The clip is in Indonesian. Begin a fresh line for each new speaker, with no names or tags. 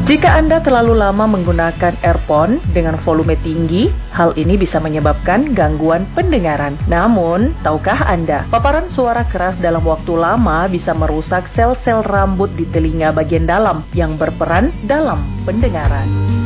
Jika Anda terlalu lama menggunakan earphone dengan volume tinggi, hal ini bisa menyebabkan gangguan pendengaran. Namun, tahukah Anda, paparan suara keras dalam waktu lama bisa merusak sel-sel rambut di telinga bagian dalam yang berperan dalam pendengaran.